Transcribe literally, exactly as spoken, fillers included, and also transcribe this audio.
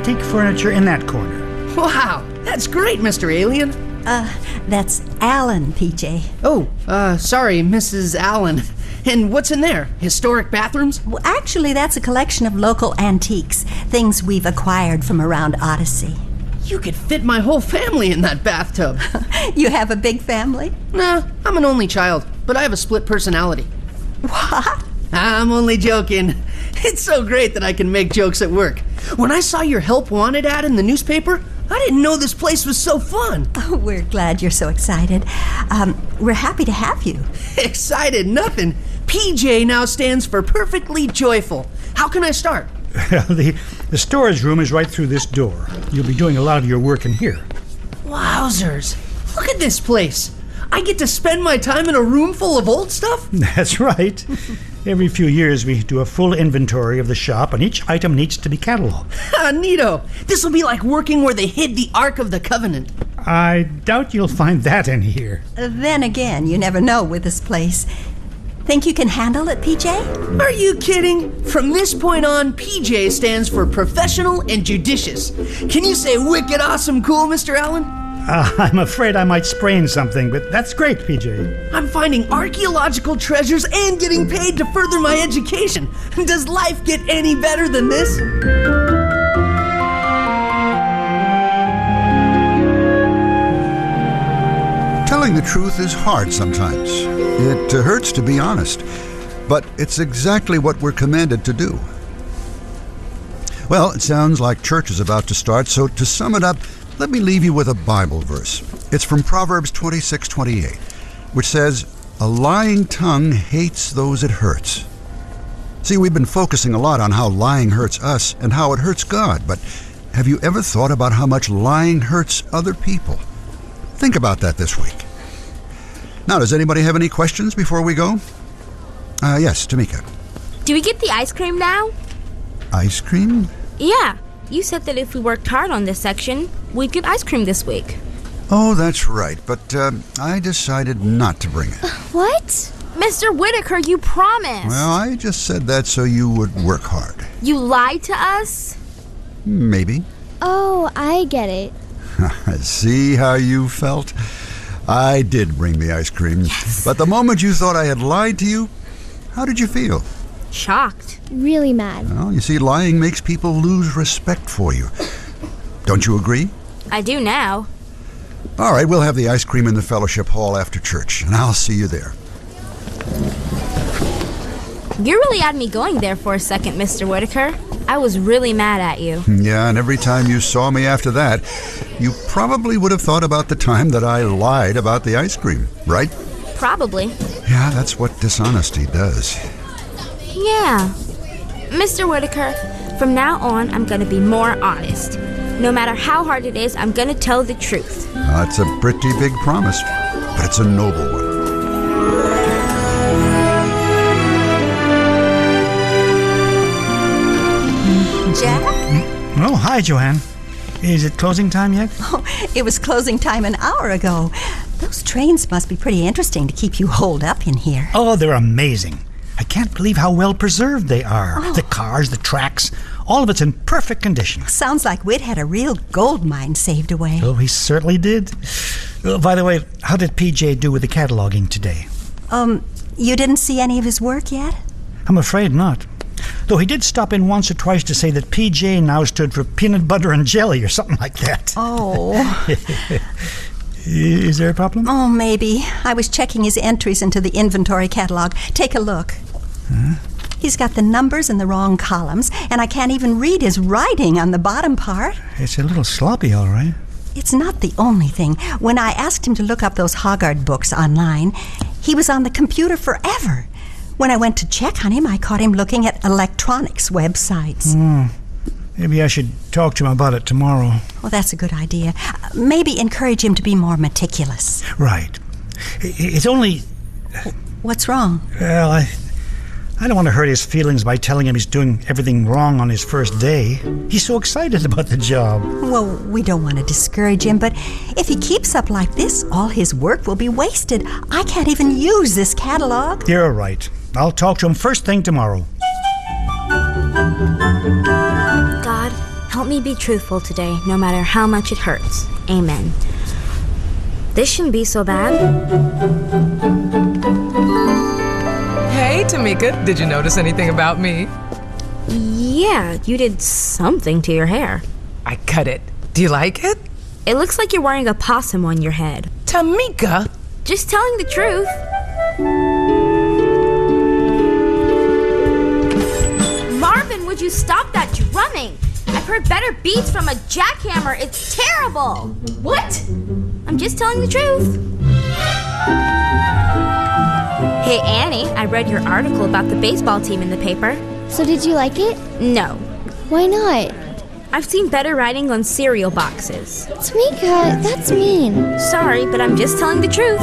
antique furniture in that corner. Wow, that's great, Mister Alien. Uh, that's Alan, P J. Oh, uh, sorry, Missus Allen. And what's in there? Historic bathrooms? Well, actually, that's a collection of local antiques, things we've acquired from around Odyssey. You could fit my whole family in that bathtub. You have a big family? Nah, I'm an only child, but I have a split personality. What? I'm only joking. It's so great that I can make jokes at work. When I saw your help wanted ad in the newspaper, I didn't know this place was so fun. Oh, we're glad you're so excited. Um, we're happy to have you. Excited nothing. P J now stands for perfectly joyful. How can I start? the, the storage room is right through this door. You'll be doing a lot of your work in here. Wowzers. Look at this place. I get to spend my time in a room full of old stuff? That's right. Every few years we do a full inventory of the shop, and each item needs to be cataloged. Ah, neato. This will be like working where they hid the Ark of the Covenant. I doubt you'll find that in here. Uh, then again, you never know with this place. Think you can handle it, P J? Are you kidding? From this point on, P J stands for professional and judicious. Can you say wicked awesome cool, Mister Allen? Uh, I'm afraid I might sprain something, but that's great, P J. I'm finding archaeological treasures and getting paid to further my education. Does life get any better than this? Telling the truth is hard sometimes. It uh, hurts to be honest, but it's exactly what we're commanded to do. Well, it sounds like church is about to start, so to sum it up, let me leave you with a Bible verse. It's from Proverbs twenty-six twenty-eight, which says, "A lying tongue hates those it hurts." See, we've been focusing a lot on how lying hurts us and how it hurts God, but have you ever thought about how much lying hurts other people? Think about that this week. Now, does anybody have any questions before we go? Uh, yes, Tamika. Do we get the ice cream now? Ice cream? Yeah. You said that if we worked hard on this section, we'd get ice cream this week. Oh, that's right, but uh, I decided not to bring it. What? Mister Whitaker, you promised. Well, I just said that so you would work hard. You lied to us? Maybe. Oh, I get it. See how you felt? I did bring the ice cream. Yes. But the moment you thought I had lied to you, how did you feel? Shocked. Really mad. Well, you see, lying makes people lose respect for you. Don't you agree? I do now. All right, we'll have the ice cream in the fellowship hall after church, and I'll see you there. You really had me going there for a second, Mister Whitaker. I was really mad at you. Yeah, and every time you saw me after that, you probably would have thought about the time that I lied about the ice cream, right? Probably. Yeah, that's what dishonesty does. Yeah. Mister Whitaker, from now on, I'm going to be more honest. No matter how hard it is, I'm going to tell the truth. That's a pretty big promise, but it's a noble one. Jack? Oh, hi, Joanne. Is it closing time yet? Oh, it was closing time an hour ago. Those trains must be pretty interesting to keep you holed up in here. Oh, they're amazing. I can't believe how well preserved they are. Oh. The cars, the tracks, all of it's in perfect condition. Sounds like Whit had a real gold mine saved away. Oh, he certainly did. Oh, by the way, how did P J do with the cataloging today? Um, you didn't see any of his work yet? I'm afraid not. Though he did stop in once or twice to say that P J now stood for peanut butter and jelly or something like that. Oh. Is there a problem? Oh, maybe. I was checking his entries into the inventory catalog. Take a look. Huh? He's got the numbers in the wrong columns, and I can't even read his writing on the bottom part. It's a little sloppy, all right. It's not the only thing. When I asked him to look up those Hoggard books online, he was on the computer forever. When I went to check on him, I caught him looking at electronics websites. Hmm. Maybe I should talk to him about it tomorrow. Well, that's a good idea. Uh, maybe encourage him to be more meticulous. Right. I- It's only... What's wrong? Well, I... I don't want to hurt his feelings by telling him he's doing everything wrong on his first day. He's so excited about the job. Well, we don't want to discourage him, but if he keeps up like this, all his work will be wasted. I can't even use this catalog. You're right. I'll talk to him first thing tomorrow. God, help me be truthful today, no matter how much it hurts. Amen. This shouldn't be so bad. Hey, Tamika, did you notice anything about me? Yeah, you did something to your hair. I cut it. Do you like it? It looks like you're wearing a possum on your head. Tamika! Just telling the truth. Marvin, would you stop that drumming? I've heard better beats from a jackhammer. It's terrible. What? I'm just telling the truth. Hey, Annie, I read your article about the baseball team in the paper. So did you like it? No. Why not? I've seen better writing on cereal boxes. Tamika, that's mean. Sorry, but I'm just telling the truth.